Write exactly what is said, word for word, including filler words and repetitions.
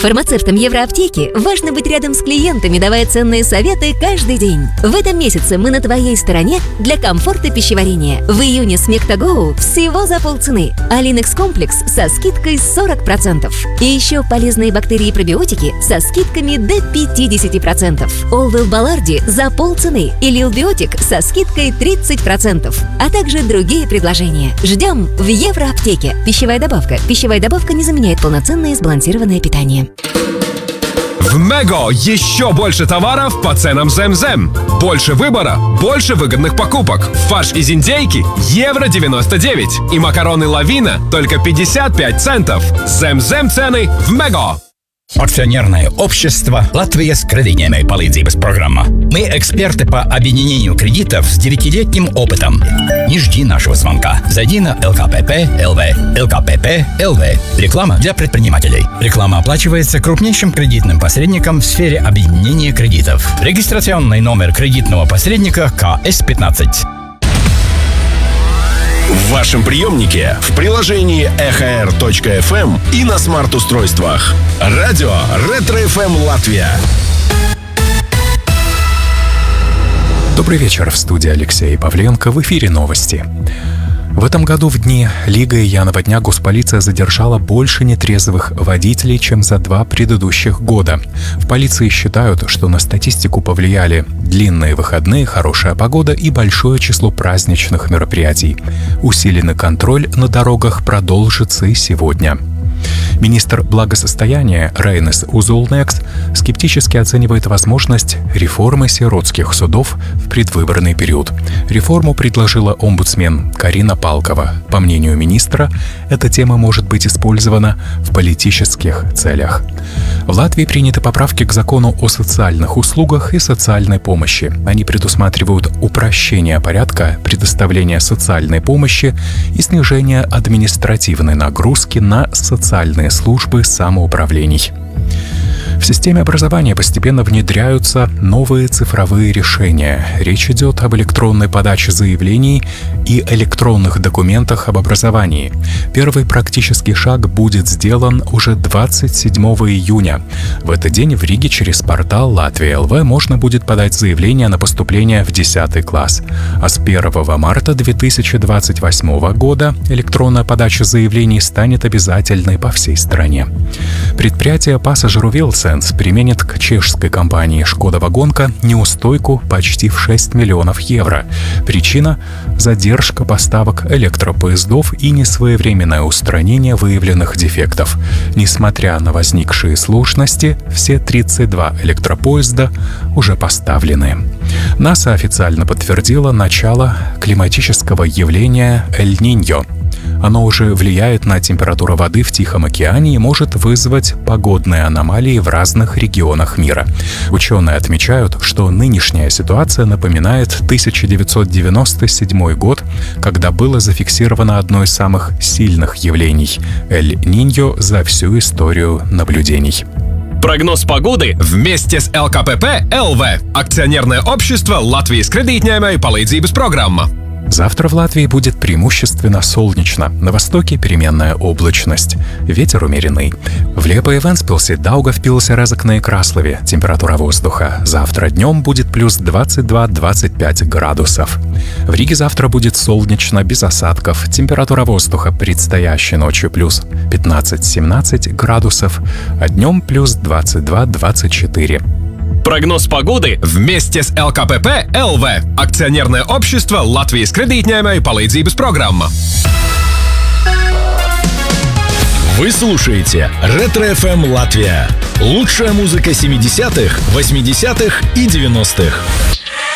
Фармацевтам Евроаптеки важно быть рядом с клиентами, давая ценные советы каждый день. В этом месяце мы на твоей стороне для комфорта пищеварения. В июне Смектагоу всего за полцены, а Линекс Комплекс со скидкой сорок процентов. И еще полезные бактерии и пробиотики со скидками до пятьдесят процентов. Олвел Баларди за полцены и Лилбиотик со скидкой тридцать процентов. А также другие предложения. Ждем в Евроаптеке. Пищевая добавка. Пищевая добавка не заменяет полноценное сбалансированное питание. В Мего еще больше товаров по ценам Зем-Зем. Больше выбора, больше выгодных покупок. Фарш из индейки – евро девяносто девять. И макароны Лавина – только пятьдесят пять центов. Зем-Зем цены в Мего. Акционерное общество «Латвия с кредитной palīdzības программа». Мы эксперты по объединению кредитов с девятилетним опытом. Не жди нашего звонка. Зайди на эл ка пэ пэ точка эл ви. эл ка пэ пэ точка эл ви. Реклама для предпринимателей. Реклама оплачивается крупнейшим кредитным посредником в сфере объединения кредитов. Регистрационный номер кредитного посредника ка эс пятнадцать. В вашем приемнике, в приложении эхо эр точка эф эм и на смарт-устройствах. Радио Ретро-эф эм Латвия. Добрый вечер, в студии Алексей Павленко, в эфире новости. В этом году в дни Лига и Янова дня госполиция задержала больше нетрезвых водителей, чем за два предыдущих года. В полиции считают, что на статистику повлияли длинные выходные, хорошая погода и большое число праздничных мероприятий. Усиленный контроль на дорогах продолжится и сегодня. Министр благосостояния Рейнис Узулнекс скептически оценивает возможность реформы сиротских судов в предвыборный период. Реформу предложила омбудсмен Карина Палкова. По мнению министра, эта тема может быть использована в политических целях. В Латвии приняты поправки к закону о социальных услугах и социальной помощи. Они предусматривают упрощение порядка предоставления социальной помощи и снижение административной нагрузки на социальные службы самоуправлений. В системе образования постепенно внедряются новые цифровые решения. Речь идет об электронной подаче заявлений и электронных документах об образовании. Первый практический шаг будет сделан уже двадцать седьмого июня. В этот день в Риге через портал Латвия точка эл ви можно будет подать заявление на поступление в десятый класс. А с первого марта две тысячи двадцать восьмого года электронная подача заявлений станет обязательной по всей стране. Предприятие Passagero-Vilciens применит к чешской компании «Шкода Вагонка» неустойку почти в шесть миллионов евро. Причина – задержка поставок электропоездов и несвоевременное устранение выявленных дефектов. Несмотря на возникшие сложности, все тридцать два электропоезда уже поставлены. НАСА официально подтвердила начало климатического явления Эль-Ниньо. Оно уже влияет на температуру воды в Тихом океане и может вызвать погодные аномалии в разных регионах мира. Ученые отмечают, что нынешняя ситуация напоминает тысяча девятьсот девяносто седьмой год, когда было зафиксировано одно из самых сильных явлений – Эль-Ниньо за всю историю наблюдений. Прогноз погоды вместе с эл ка пэ пэ точка эл ви. Акционерное общество Латвijas kreditņēmēju palīdzības программа. Завтра в Латвии будет преимущественно солнечно. На востоке переменная облачность. Ветер умеренный. В Лепо и Вентспилсе, Даугавпилсе, Резекне и Краслове температура воздуха. Завтра днем будет плюс двадцать два - двадцать пять градусов. В Риге завтра будет солнечно, без осадков. Температура воздуха предстоящей ночью плюс пятнадцать - семнадцать градусов, а днем плюс двадцать два - двадцать четыре. Прогноз погоды вместе с эл ка пэ пэ точка эл ви. Акционерное общество Латвijas kreditņēmēju palīdzības программа. Вы слушаете Ретро-эф эм Латвия. Лучшая музыка семидесятых, восьмидесятых и девяностых.